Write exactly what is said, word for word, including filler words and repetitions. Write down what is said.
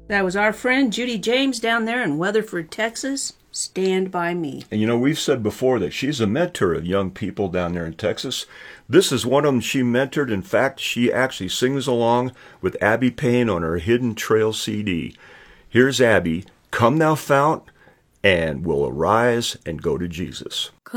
That was our friend Judy James down there in Weatherford, Texas. Stand By Me. And you know, we've said before that she's a mentor of young people down there in Texas. This is one of them she mentored. In fact, she actually sings along with Abby Payne on her Hidden Trail C D. Here's Abby, Come Thou Fount, and We'll Arise and Go to Jesus.